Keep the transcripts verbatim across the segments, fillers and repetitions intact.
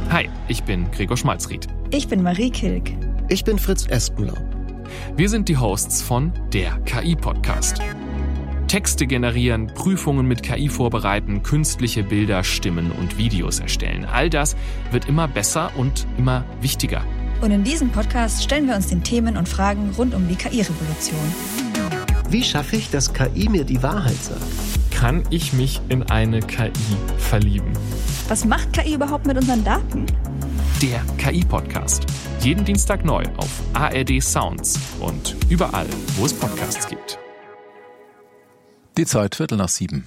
Hi, ich bin Gregor Schmalzried. Ich bin Marie Kilk. Ich bin Fritz Espenlaub. Wir sind die Hosts von der K I-Podcast. Texte generieren, Prüfungen mit K I vorbereiten, künstliche Bilder, Stimmen und Videos erstellen. All das wird immer besser und immer wichtiger. Und in diesem Podcast stellen wir uns den Themen und Fragen rund um die K I-Revolution. Wie schaffe ich, dass K I mir die Wahrheit sagt? Kann ich mich in eine K I verlieben? Was macht K I überhaupt mit unseren Daten? Der K I-Podcast. Jeden Dienstag neu auf A R D Sounds und überall, wo es Podcasts gibt. Die Zeit, Viertel nach sieben.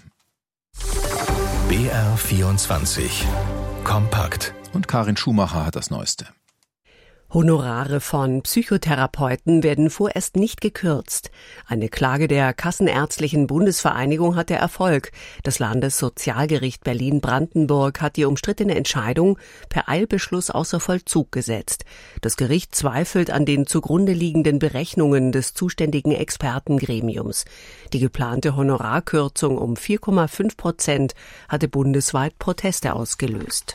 B R vierundzwanzig. Kompakt. Und Karin Schumacher hat das Neueste. Honorare von Psychotherapeuten werden vorerst nicht gekürzt. Eine Klage der Kassenärztlichen Bundesvereinigung hatte Erfolg. Das Landessozialgericht Berlin-Brandenburg hat die umstrittene Entscheidung per Eilbeschluss außer Vollzug gesetzt. Das Gericht zweifelt an den zugrunde liegenden Berechnungen des zuständigen Expertengremiums. Die geplante Honorarkürzung um vier Komma fünf Prozent hatte bundesweit Proteste ausgelöst.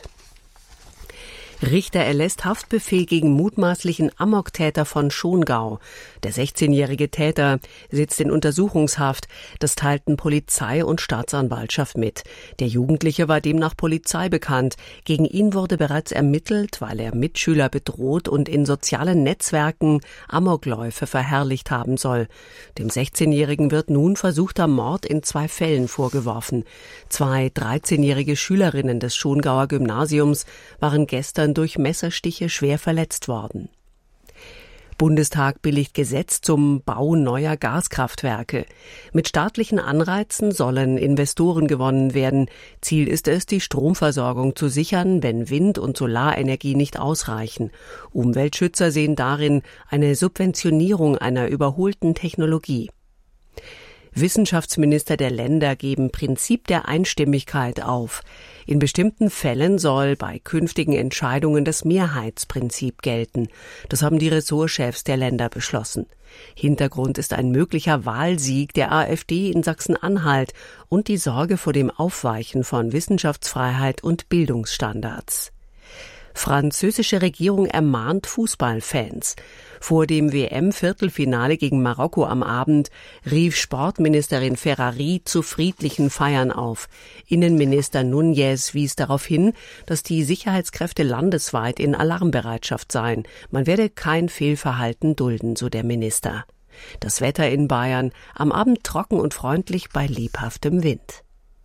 Richter erlässt Haftbefehl gegen mutmaßlichen Amoktäter von Schongau. Der sechzehnjährige Täter sitzt in Untersuchungshaft. Das teilten Polizei und Staatsanwaltschaft mit. Der Jugendliche war demnach Polizei bekannt. Gegen ihn wurde bereits ermittelt, weil er Mitschüler bedroht und in sozialen Netzwerken Amokläufe verherrlicht haben soll. Dem sechzehnjährigen wird nun versuchter Mord in zwei Fällen vorgeworfen. Zwei dreizehnjährige Schülerinnen des Schongauer Gymnasiums waren gestern durch Messerstiche schwer verletzt worden. Bundestag billigt Gesetz zum Bau neuer Gaskraftwerke. Mit staatlichen Anreizen sollen Investoren gewonnen werden. Ziel ist es, die Stromversorgung zu sichern, wenn Wind- und Solarenergie nicht ausreichen. Umweltschützer sehen darin eine Subventionierung einer überholten Technologie. Wissenschaftsminister der Länder geben Prinzip der Einstimmigkeit auf. In bestimmten Fällen soll bei künftigen Entscheidungen das Mehrheitsprinzip gelten. Das haben die Ressortchefs der Länder beschlossen. Hintergrund ist ein möglicher Wahlsieg der AfD in Sachsen-Anhalt und die Sorge vor dem Aufweichen von Wissenschaftsfreiheit und Bildungsstandards. Französische Regierung ermahnt Fußballfans. Vor dem W M-Viertelfinale gegen Marokko am Abend rief Sportministerin Ferrari zu friedlichen Feiern auf. Innenminister Núñez wies darauf hin, dass die Sicherheitskräfte landesweit in Alarmbereitschaft seien. Man werde kein Fehlverhalten dulden, so der Minister. Das Wetter in Bayern am Abend trocken und freundlich bei lebhaftem Wind.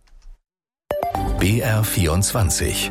B R vierundzwanzig.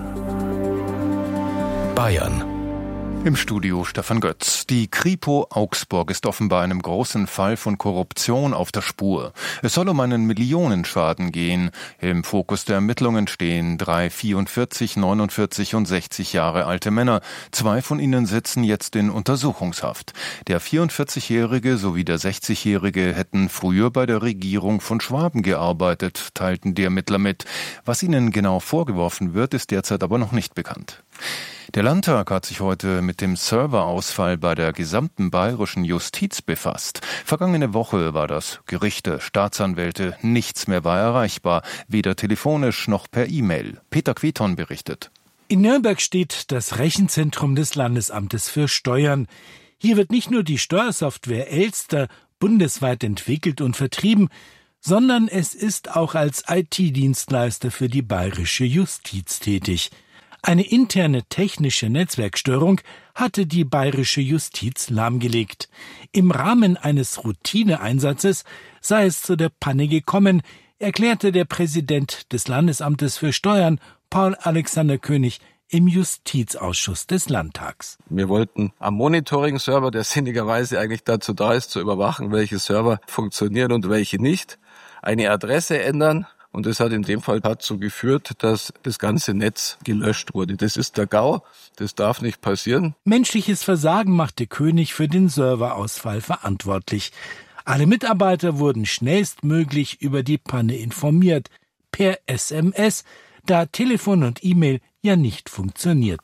Bayern. Im Studio Stefan Götz. Die Kripo Augsburg ist offenbar einem großen Fall von Korruption auf der Spur. Es soll um einen Millionenschaden gehen. Im Fokus der Ermittlungen stehen drei vierundvierzig, neunundvierzig und sechzig Jahre alte Männer. Zwei von ihnen sitzen jetzt in Untersuchungshaft. Der vierundvierzigjährige sowie der sechzigjährige hätten früher bei der Regierung von Schwaben gearbeitet, teilten die Ermittler mit. Was ihnen genau vorgeworfen wird, ist derzeit aber noch nicht bekannt. Der Landtag hat sich heute mit dem Serverausfall bei der gesamten bayerischen Justiz befasst. Vergangene Woche war das. Gerichte, Staatsanwälte, nichts mehr war erreichbar, weder telefonisch noch per E-Mail. Peter Queton berichtet. In Nürnberg steht das Rechenzentrum des Landesamtes für Steuern. Hier wird nicht nur die Steuersoftware Elster bundesweit entwickelt und vertrieben, sondern es ist auch als I T-Dienstleister für die bayerische Justiz tätig. Eine interne technische Netzwerkstörung hatte die bayerische Justiz lahmgelegt. Im Rahmen eines Routineeinsatzes sei es zu der Panne gekommen, erklärte der Präsident des Landesamtes für Steuern, Paul Alexander König, im Justizausschuss des Landtags. Wir wollten am Monitoring-Server, der sinnigerweise eigentlich dazu da ist, zu überwachen, welche Server funktionieren und welche nicht, eine Adresse ändern. Und das hat in dem Fall dazu geführt, dass das ganze Netz gelöscht wurde. Das ist der GAU, das darf nicht passieren. Menschliches Versagen machte König für den Serverausfall verantwortlich. Alle Mitarbeiter wurden schnellstmöglich über die Panne informiert, per S M S, da Telefon und E-Mail ja nicht funktionierten.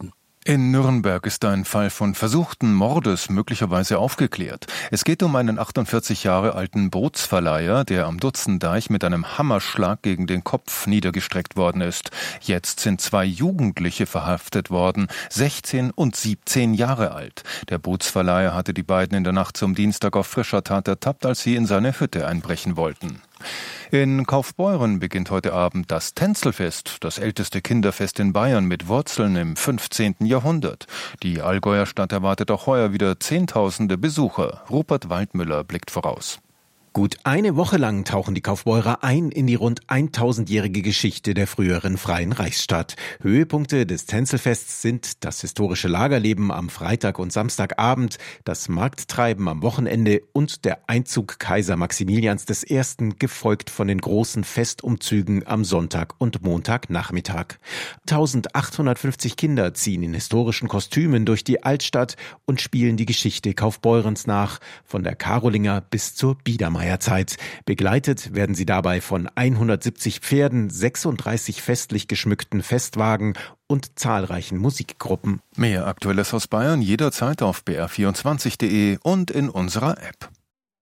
In Nürnberg ist ein Fall von versuchten Mordes möglicherweise aufgeklärt. Es geht um einen achtundvierzig Jahre alten Bootsverleiher, der am Dutzendeich mit einem Hammerschlag gegen den Kopf niedergestreckt worden ist. Jetzt sind zwei Jugendliche verhaftet worden, sechzehn und siebzehn Jahre alt. Der Bootsverleiher hatte die beiden in der Nacht zum Dienstag auf frischer Tat ertappt, als sie in seine Hütte einbrechen wollten. In Kaufbeuren beginnt heute Abend das Tänzelfest, das älteste Kinderfest in Bayern mit Wurzeln im fünfzehnten Jahrhundert. Die Allgäuer Stadt erwartet auch heuer wieder Zehntausende Besucher. Rupert Waldmüller blickt voraus. Gut eine Woche lang tauchen die Kaufbeurer ein in die rund tausendjährige Geschichte der früheren Freien Reichsstadt. Höhepunkte des Tänzelfests sind das historische Lagerleben am Freitag und Samstagabend, das Markttreiben am Wochenende und der Einzug Kaiser Maximilians I., gefolgt von den großen Festumzügen am Sonntag und Montagnachmittag. eintausendachthundertfünfzig Kinder ziehen in historischen Kostümen durch die Altstadt und spielen die Geschichte Kaufbeurens nach, von der Karolinger bis zur Biedermeier Zeit. Begleitet werden sie dabei von hundertsiebzig Pferden, sechsunddreißig festlich geschmückten Festwagen und zahlreichen Musikgruppen. Mehr Aktuelles aus Bayern jederzeit auf b r vierundzwanzig punkt d e und in unserer App.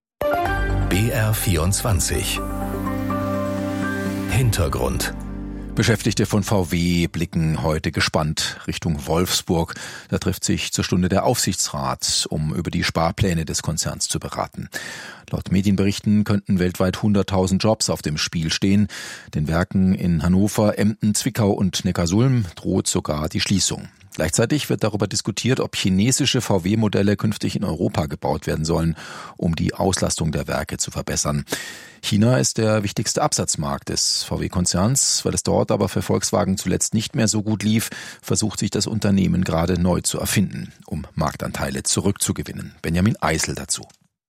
B R vierundzwanzig Hintergrund. Beschäftigte von V W blicken heute gespannt Richtung Wolfsburg. Da trifft sich zur Stunde der Aufsichtsrat, um über die Sparpläne des Konzerns zu beraten. Laut Medienberichten könnten weltweit hunderttausend Jobs auf dem Spiel stehen. Den Werken in Hannover, Emden, Zwickau und Neckarsulm droht sogar die Schließung. Gleichzeitig wird darüber diskutiert, ob chinesische V W-Modelle künftig in Europa gebaut werden sollen, um die Auslastung der Werke zu verbessern. China ist der wichtigste Absatzmarkt des V W-Konzerns. Weil es dort aber für Volkswagen zuletzt nicht mehr so gut lief, versucht sich das Unternehmen gerade neu zu erfinden, um Marktanteile zurückzugewinnen. Benjamin Eisel dazu.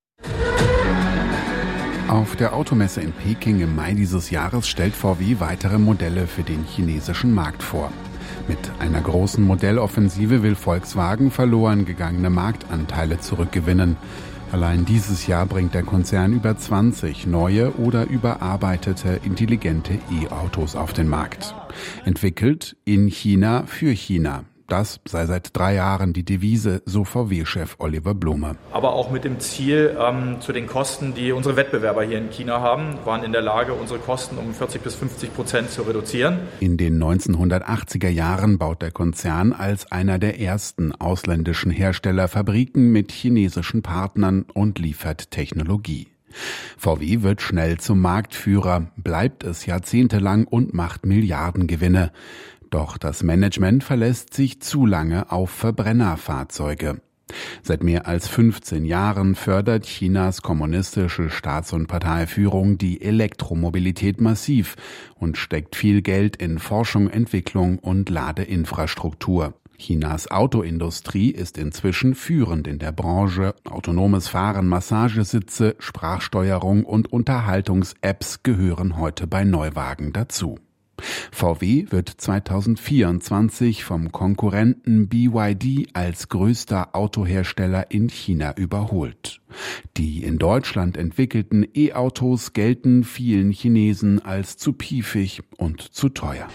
Auf der Automesse in Peking im Mai dieses Jahres stellt V W weitere Modelle für den chinesischen Markt vor. Mit einer großen Modelloffensive will Volkswagen verloren gegangene Marktanteile zurückgewinnen. Allein dieses Jahr bringt der Konzern über zwanzig neue oder überarbeitete intelligente E-Autos auf den Markt. Entwickelt in China für China. Das sei seit drei Jahren die Devise, so V W-Chef Oliver Blume. Aber auch mit dem Ziel, ähm, zu den Kosten, die unsere Wettbewerber hier in China haben, waren in der Lage, unsere Kosten um vierzig bis fünfzig Prozent zu reduzieren. In den neunzehnhundertachtziger Jahren baut der Konzern als einer der ersten ausländischen Hersteller Fabriken mit chinesischen Partnern und liefert Technologie. V W wird schnell zum Marktführer, bleibt es jahrzehntelang und macht Milliardengewinne. Doch das Management verlässt sich zu lange auf Verbrennerfahrzeuge. Seit mehr als fünfzehn Jahren fördert Chinas kommunistische Staats- und Parteiführung die Elektromobilität massiv und steckt viel Geld in Forschung, Entwicklung und Ladeinfrastruktur. Chinas Autoindustrie ist inzwischen führend in der Branche. Autonomes Fahren, Massagesitze, Sprachsteuerung und Unterhaltungs-Apps gehören heute bei Neuwagen dazu. V W wird zweitausendvierundzwanzig vom Konkurrenten B Y D als größter Autohersteller in China überholt. Die in Deutschland entwickelten E-Autos gelten vielen Chinesen als zu piefig und zu teuer.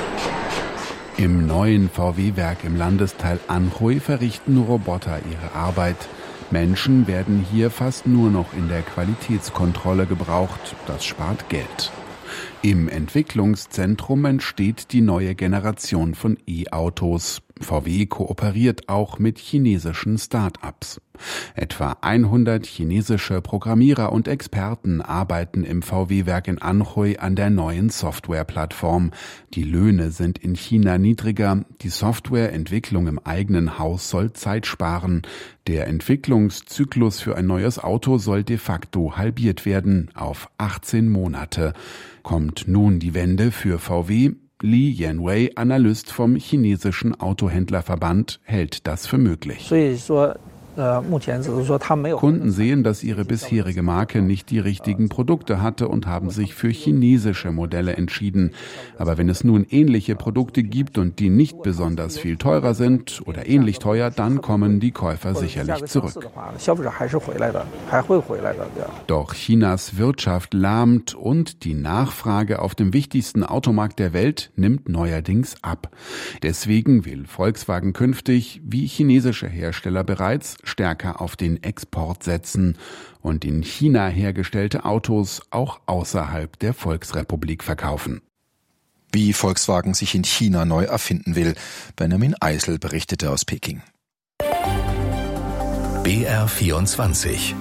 Im neuen V W-Werk im Landesteil Anhui verrichten Roboter ihre Arbeit. Menschen werden hier fast nur noch in der Qualitätskontrolle gebraucht. Das spart Geld. Im Entwicklungszentrum entsteht die neue Generation von E-Autos. V W kooperiert auch mit chinesischen Start-ups. Etwa hundert chinesische Programmierer und Experten arbeiten im V W-Werk in Anhui an der neuen Softwareplattform. Die Löhne sind in China niedriger. Die Softwareentwicklung im eigenen Haus soll Zeit sparen. Der Entwicklungszyklus für ein neues Auto soll de facto halbiert werden auf achtzehn Monate. Kommt nun die Wende für V W? Li Yanwei, Analyst vom chinesischen Autohändlerverband, hält das für möglich. Kunden sehen, dass ihre bisherige Marke nicht die richtigen Produkte hatte und haben sich für chinesische Modelle entschieden. Aber wenn es nun ähnliche Produkte gibt und die nicht besonders viel teurer sind oder ähnlich teuer, dann kommen die Käufer sicherlich zurück. Doch Chinas Wirtschaft lahmt und die Nachfrage auf dem wichtigsten Automarkt der Welt nimmt neuerdings ab. Deswegen will Volkswagen künftig, wie chinesische Hersteller bereits, stärker auf den Export setzen und in China hergestellte Autos auch außerhalb der Volksrepublik verkaufen. Wie Volkswagen sich in China neu erfinden will. Benjamin Eisel berichtete aus Peking. B R vierundzwanzig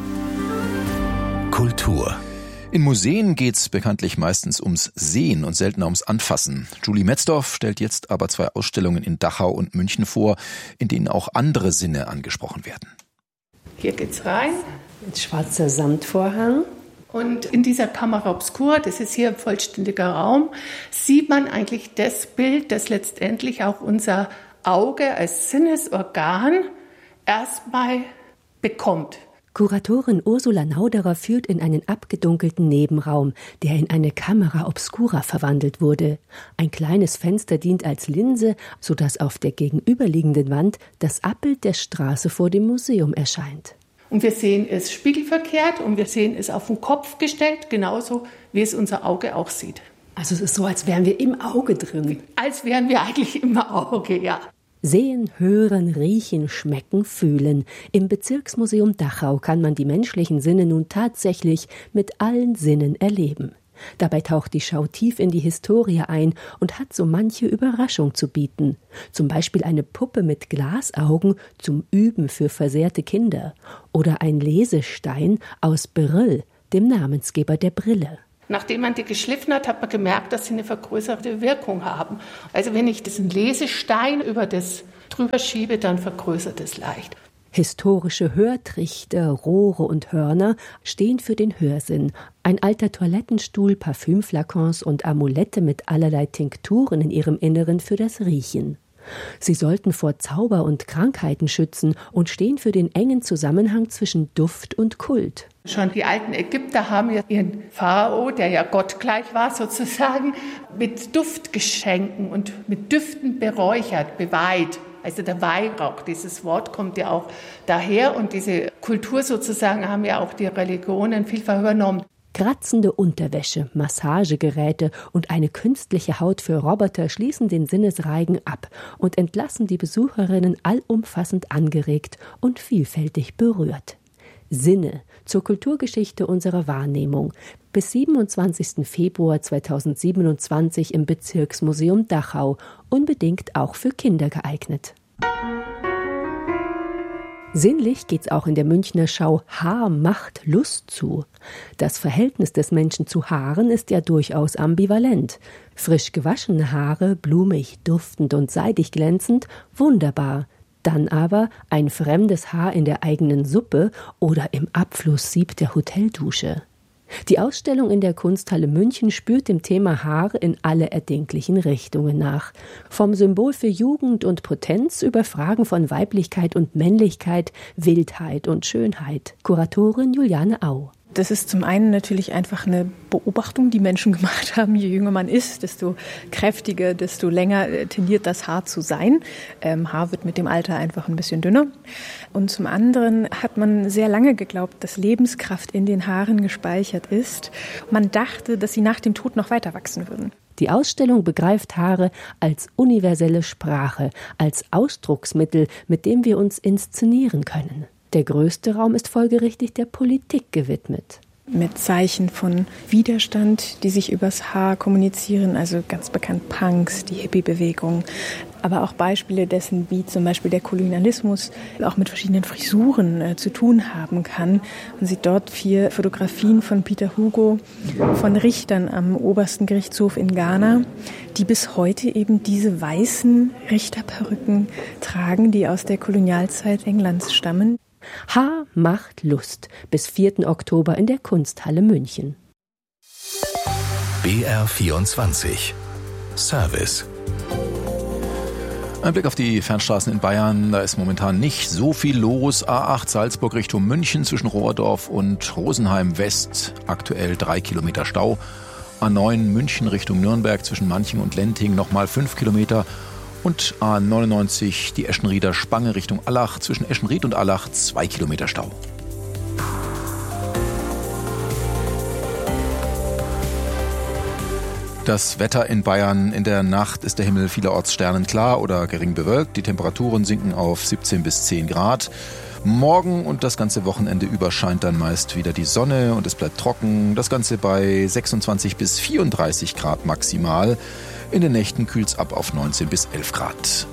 Kultur. In Museen geht's bekanntlich meistens ums Sehen und seltener ums Anfassen. Julie Metzdorf stellt jetzt aber zwei Ausstellungen in Dachau und München vor, in denen auch andere Sinne angesprochen werden. Hier geht's rein. Ein schwarzer Samtvorhang. Und in dieser Kamera Obscura, das ist hier ein vollständiger Raum, sieht man eigentlich das Bild, das letztendlich auch unser Auge als Sinnesorgan erstmal bekommt. Kuratorin Ursula Nauderer führt in einen abgedunkelten Nebenraum, der in eine Kamera Obscura verwandelt wurde. Ein kleines Fenster dient als Linse, sodass auf der gegenüberliegenden Wand das Abbild der Straße vor dem Museum erscheint. Und wir sehen es spiegelverkehrt und wir sehen es auf den Kopf gestellt, genauso wie es unser Auge auch sieht. Also es ist so, als wären wir im Auge drin. Als wären wir eigentlich im Auge, ja. Sehen, hören, riechen, schmecken, fühlen. Im Bezirksmuseum Dachau kann man die menschlichen Sinne nun tatsächlich mit allen Sinnen erleben. Dabei taucht die Schau tief in die Historie ein und hat so manche Überraschung zu bieten. Zum Beispiel eine Puppe mit Glasaugen zum Üben für versehrte Kinder oder ein Lesestein aus Beryl, dem Namensgeber der Brille. Nachdem man die geschliffen hat, hat man gemerkt, dass sie eine vergrößerte Wirkung haben. Also wenn ich diesen Lesestein über das drüber schiebe, dann vergrößert es leicht. Historische Hörtrichter, Rohre und Hörner stehen für den Hörsinn. Ein alter Toilettenstuhl, Parfümflakons und Amulette mit allerlei Tinkturen in ihrem Inneren für das Riechen. Sie sollten vor Zauber und Krankheiten schützen und stehen für den engen Zusammenhang zwischen Duft und Kult. Schon die alten Ägypter haben ja ihren Pharao, der ja gottgleich war sozusagen, mit Duftgeschenken und mit Düften beräuchert, beweiht. Also der Weihrauch, dieses Wort kommt ja auch daher und diese Kultur sozusagen haben ja auch die Religionen vielfach übernommen. Kratzende Unterwäsche, Massagegeräte und eine künstliche Haut für Roboter schließen den Sinnesreigen ab und entlassen die Besucherinnen allumfassend angeregt und vielfältig berührt. Sinne zur Kulturgeschichte unserer Wahrnehmung. Bis siebenundzwanzigsten Februar zweitausendsiebenundzwanzig im Bezirksmuseum Dachau, unbedingt auch für Kinder geeignet. Sinnlich geht's auch in der Münchner Schau Haar macht Lust zu. Das Verhältnis des Menschen zu Haaren ist ja durchaus ambivalent. Frisch gewaschene Haare, blumig, duftend und seidig glänzend, wunderbar. Dann aber ein fremdes Haar in der eigenen Suppe oder im Abflusssieb der Hoteldusche. Die Ausstellung in der Kunsthalle München spürt dem Thema Haare in alle erdenklichen Richtungen nach. Vom Symbol für Jugend und Potenz über Fragen von Weiblichkeit und Männlichkeit, Wildheit und Schönheit. Kuratorin Juliane Au. Das ist zum einen natürlich einfach eine Beobachtung, die Menschen gemacht haben. Je jünger man ist, desto kräftiger, desto länger tendiert das Haar zu sein. Ähm, Haar wird mit dem Alter einfach ein bisschen dünner. Und zum anderen hat man sehr lange geglaubt, dass Lebenskraft in den Haaren gespeichert ist. Man dachte, dass sie nach dem Tod noch weiter wachsen würden. Die Ausstellung begreift Haare als universelle Sprache, als Ausdrucksmittel, mit dem wir uns inszenieren können. Der größte Raum ist folgerichtig der Politik gewidmet. Mit Zeichen von Widerstand, die sich übers Haar kommunizieren, also ganz bekannt Punks, die Hippie-Bewegung, aber auch Beispiele dessen, wie zum Beispiel der Kolonialismus auch mit verschiedenen Frisuren äh, zu tun haben kann. Man sieht dort vier Fotografien von Peter Hugo, von Richtern am obersten Gerichtshof in Ghana, die bis heute eben diese weißen Richterperücken tragen, die aus der Kolonialzeit Englands stammen. Haar macht Lust. Bis vierten Oktober in der Kunsthalle München. B R vierundzwanzig Service. Ein Blick auf die Fernstraßen in Bayern, da ist momentan nicht so viel los. A acht Salzburg Richtung München zwischen Rohrdorf und Rosenheim West, aktuell drei Kilometer Stau. A neun München Richtung Nürnberg zwischen Manching und Lenting nochmal fünf Kilometer. Und A neunundneunzig die Eschenrieder Spange Richtung Allach zwischen Eschenried und Allach zwei Kilometer Stau. Das Wetter in Bayern: in der Nacht ist der Himmel vielerorts sternenklar oder gering bewölkt. Die Temperaturen sinken auf siebzehn bis zehn Grad. Morgen und das ganze Wochenende über scheint dann meist wieder die Sonne und es bleibt trocken. Das Ganze bei sechsundzwanzig bis vierunddreißig Grad maximal. In den Nächten kühlt's ab auf neunzehn bis elf Grad.